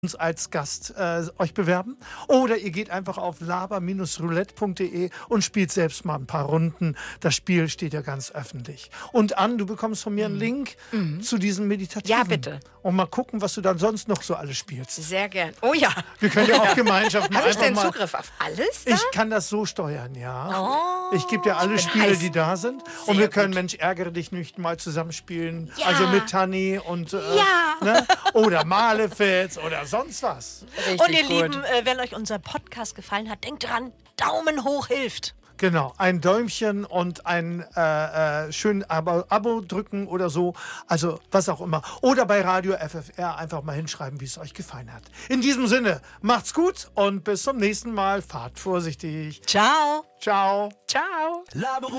uns als Gast euch bewerben. Oder ihr geht einfach auf laber-roulette.de und spielt selbst mal ein paar Runden. Das Spiel steht ja ganz öffentlich. Und Ann, du bekommst von mir einen Link zu diesen Meditativen. Ja, bitte. Und mal gucken, was du dann sonst noch so alles spielst. Sehr gern. Oh ja. Wir können ja auch Gemeinschaften Habe ich einfach denn mal... Zugriff auf alles da? Ich kann das so steuern, ja. Oh, ich gebe dir alle ich bin Spiele, heiß. die da sind. Sehr Und wir können gut. Mensch, ärgere dich nicht mal zusammenspielen. Ja. Also mit Tanni und... Ja. Ne? Oder Malefiz oder sonst was. Richtig Und ihr gut. Lieben, wenn euch unser Podcast gefallen hat, denkt dran, Daumen hoch hilft. Genau, ein Däumchen und ein schön Abo drücken oder so. Also was auch immer. Oder bei Radio FFR einfach mal hinschreiben, wie es euch gefallen hat. In diesem Sinne, macht's gut und bis zum nächsten Mal. Fahrt vorsichtig. Ciao. Ciao. Ciao.